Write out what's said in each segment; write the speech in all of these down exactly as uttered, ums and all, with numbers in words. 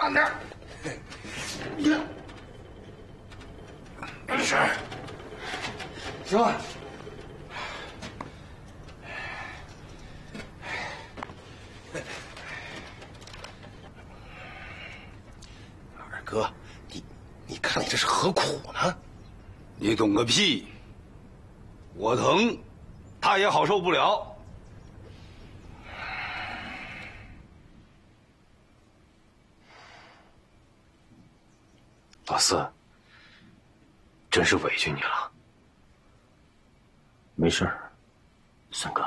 慢点。没事。行了。二哥，你你看你这是何苦呢？ 你懂个屁！我疼，他也好受不了。 老四，真是委屈你了。没事儿，三哥。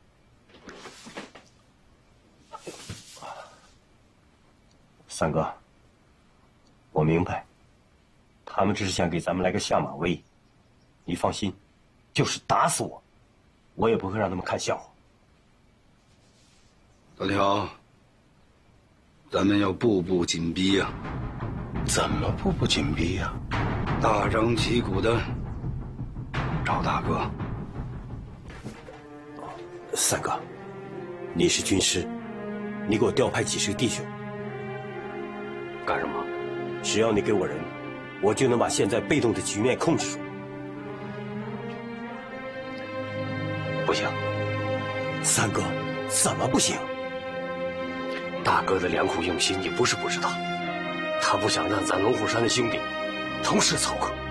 三哥，我明白，他们只是想给咱们来个下马威。你放心，就是打死我，我也不会让他们看笑话。 大条，咱们要步步紧逼呀！ 怎么步步紧逼呀？ 大张旗鼓的找大哥。 三哥，你是军师，你给我调派几十个弟兄。干什么？只要你给我人，我就能把现在被动的局面控制住。不行，三哥，怎么不行？大哥的良苦用心，你不是不知道。他不想让咱龙虎山的兄弟同时操戈。